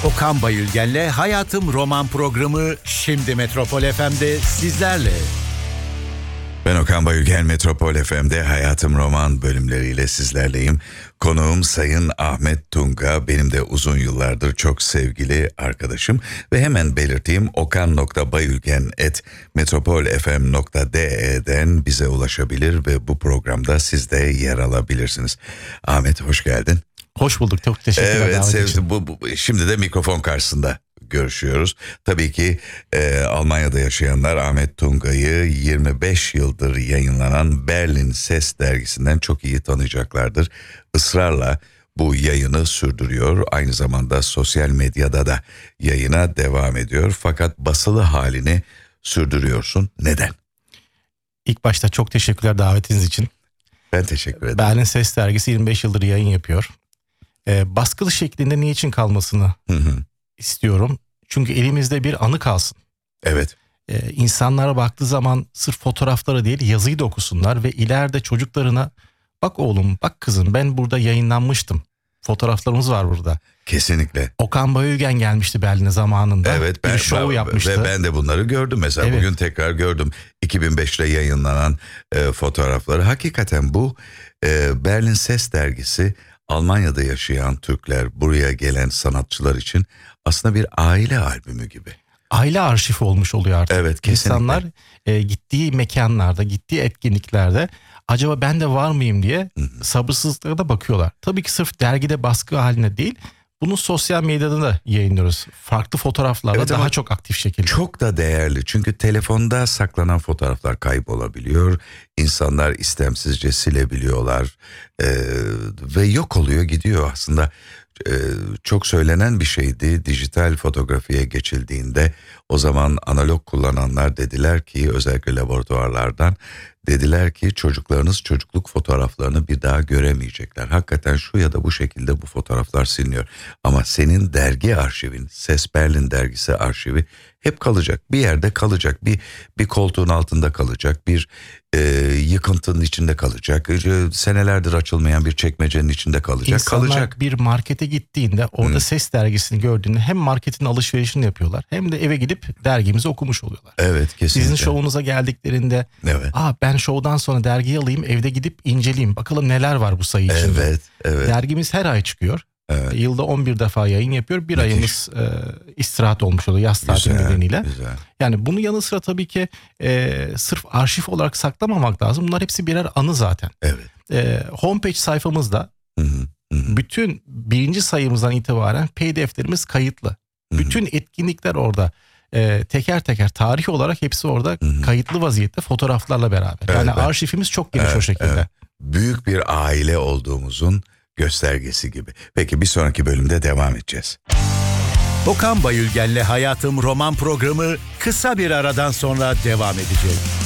Okan Bayülgen'le Hayatım Roman programı şimdi Metropol FM'de sizlerle. Ben Okan Bayülgen, Metropol FM'de Hayatım Roman bölümleriyle sizlerleyim. Konuğum Sayın Ahmet Tunga, benim de uzun yıllardır çok sevgili arkadaşım. Ve hemen belirteyim, okan.bayülgen@metropolfm.de'den bize ulaşabilir ve bu programda siz de yer alabilirsiniz. Ahmet, hoş geldin. Hoş bulduk, çok teşekkürler. Evet, sevdim. Şimdi de mikrofon karşısında görüşüyoruz. Tabii ki Almanya'da yaşayanlar Ahmet Tunga'yı 25 yıldır yayınlanan Berlin Ses dergisinden çok iyi tanıyacaklardır. Israrla bu yayını sürdürüyor. Aynı zamanda sosyal medyada da yayına devam ediyor. Fakat basılı halini sürdürüyorsun. Neden? İlk başta çok teşekkürler davetiniz için. Ben teşekkür ederim. Berlin Ses dergisi 25 yıldır yayın yapıyor. Baskılı şeklinde niçin kalmasını istiyorum. Çünkü elimizde bir anı kalsın. Evet. İnsanlara baktığı zaman sırf fotoğrafları değil yazıyı da okusunlar ve ileride çocuklarına bak oğlum, bak kızım, ben burada yayınlanmıştım. Fotoğraflarımız var burada. Kesinlikle. Okan Bayülgen gelmişti Berlin'e zamanında. Evet, bir show yapmıştı. Ve ben de bunları gördüm mesela. Evet. Bugün tekrar gördüm 2005'te yayınlanan fotoğrafları. Hakikaten bu Berlin Ses dergisi Almanya'da yaşayan Türkler, buraya gelen sanatçılar için aslında bir aile albümü gibi. Aile arşivi olmuş oluyor artık. Evet, kesinlikle. İnsanlar gittiği mekanlarda, gittiği etkinliklerde acaba ben de var mıyım diye sabırsızlıkla da bakıyorlar. Tabii ki sırf dergide baskı haline değil, bunu sosyal medyada da yayınlıyoruz. Farklı fotoğraflarla Evet, daha çok aktif şekilde. Çok da değerli, çünkü telefonda saklanan fotoğraflar kaybolabiliyor. İnsanlar istemsizce silebiliyorlar ve yok oluyor, gidiyor aslında. Çok söylenen bir şeydi, dijital fotoğrafiye geçildiğinde o zaman analog kullananlar dediler ki, özellikle laboratuvarlardan dediler ki çocuklarınız çocukluk fotoğraflarını bir daha göremeyecekler. Hakikaten şu ya da bu şekilde bu fotoğraflar siliniyor. Ama senin dergi arşivin, Ses Berlin dergisi arşivi hep kalacak. Bir yerde kalacak. Bir koltuğun altında kalacak. Bir yıkıntının içinde kalacak. Senelerdir açılmayan bir çekmecenin içinde kalacak. İnsanlar bir markete gittiğinde orada Ses dergisini gördüğünde hem marketin alışverişini yapıyorlar hem de eve gidip dergimizi okumuş oluyorlar. Evet, kesinlikle. Sizin şovunuza geldiklerinde evet. Ben şovdan sonra dergiyi alayım, evde gidip inceleyeyim. Bakalım neler var bu sayı içinde. Evet, evet. Dergimiz her ay çıkıyor. Evet. Yılda 11 defa yayın yapıyor. Bir Müthiş. ayımız istirahat olmuş oluyor yaz tatili nedeniyle. Güzel. Yani bunun yanı sıra tabii ki sırf arşiv olarak saklamamak lazım. Bunlar hepsi birer anı zaten. Evet. Homepage sayfamızda bütün birinci sayımızdan itibaren PDF'lerimiz kayıtlı. Bütün etkinlikler orada. Teker teker tarih olarak hepsi orada kayıtlı vaziyette fotoğraflarla beraber. Evet, yani arşivimiz çok geniş o şekilde. Evet. Büyük bir aile olduğumuzun göstergesi gibi. Peki, bir sonraki bölümde devam edeceğiz. Okan Bayülgen'le Hayatım Roman programı kısa bir aradan sonra devam edecek.